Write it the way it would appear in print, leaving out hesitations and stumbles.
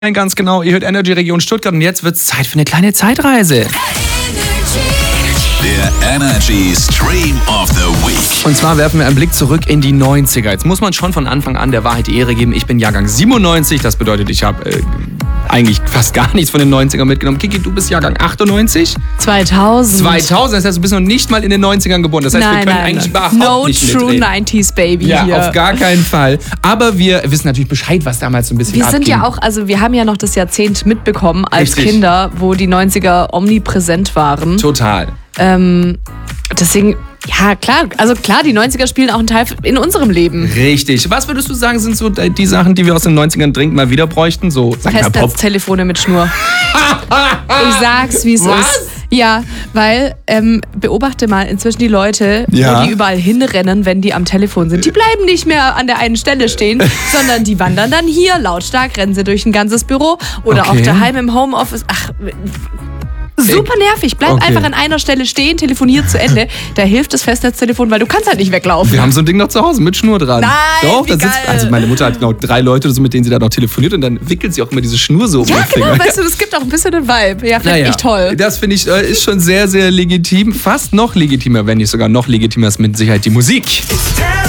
Ganz genau, ihr hört Energy Region Stuttgart und jetzt wird es Zeit für eine kleine Zeitreise. Der Energy Stream of the Week. Und zwar werfen wir einen Blick zurück in die 90er. Jetzt muss man schon von Anfang an der Wahrheit die Ehre geben. Ich bin Jahrgang 97, das bedeutet, ich habe eigentlich fast gar nichts von den 90ern mitgenommen. Kiki, du bist Jahrgang 98? 2000. 2000, das heißt, du bist noch nicht mal in den 90ern geboren. Das heißt, wir können eigentlich überhaupt nicht mitreden. No true 90s Baby ja, hier. auf gar keinen Fall. Aber wir wissen natürlich Bescheid, was damals so ein bisschen Wir abging. sind ja auch, also wir haben ja noch das Jahrzehnt mitbekommen als Richtig. Kinder, wo die 90er omnipräsent waren. Total. Deswegen, ja klar, also klar, die 90er spielen auch einen Teil in unserem Leben. Richtig. Was würdest du sagen, sind so die Sachen, die wir aus den 90ern dringend mal wieder bräuchten? So, sag mal, Pop. Festnetztelefone mit Schnur. Ich sag's, wie es ist. Ja, weil beobachte mal inzwischen die Leute, Ja. wo die überall hinrennen, wenn die am Telefon sind. Die bleiben nicht mehr an der einen Stelle stehen, sondern die wandern dann hier lautstark, rennen sie durch ein ganzes Büro oder Okay. auch daheim im Homeoffice. Ach, super nervig. Bleib Okay. einfach an einer Stelle stehen, telefoniert zu Ende. Da hilft das Festnetztelefon, weil du kannst halt nicht weglaufen. Wir haben so ein Ding noch zu Hause mit Schnur dran. Nein, Doch, wie da sitzt, geil. also meine Mutter hat genau 3 Leute oder so, mit denen sie da noch telefoniert und dann wickelt sie auch immer diese Schnur so um Ja, den Finger. genau, weißt du, das gibt auch ein bisschen den Vibe. Ja, finde ich toll. Das finde ich ist schon sehr, sehr legitim. Fast noch legitimer, wenn nicht sogar noch legitimer ist mit Sicherheit die Musik.